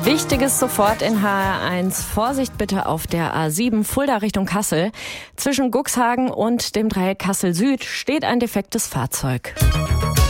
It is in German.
Wichtiges sofort in HR1. Vorsicht bitte auf der A7 Fulda Richtung Kassel. Zwischen Guxhagen und dem Dreieck Kassel Süd steht ein defektes Fahrzeug.